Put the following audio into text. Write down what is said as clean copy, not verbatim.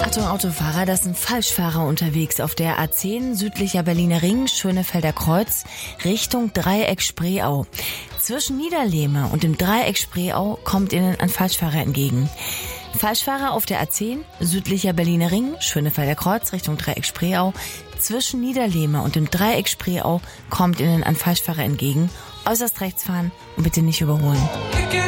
Achtung Autofahrer, das sind Falschfahrer unterwegs auf der A10 südlicher Berliner Ring, Schönefelder Kreuz, Richtung Dreieck Spreeau. Zwischen Niederlehme und dem Dreieck Spreeau kommt Ihnen ein Falschfahrer entgegen. Falschfahrer auf der A10 südlicher Berliner Ring, Schönefelder Kreuz, Richtung Dreieck Spreeau. Zwischen Niederlehme und dem Dreieck Spreeau kommt Ihnen ein Falschfahrer entgegen. Äußerst rechts fahren und bitte nicht überholen.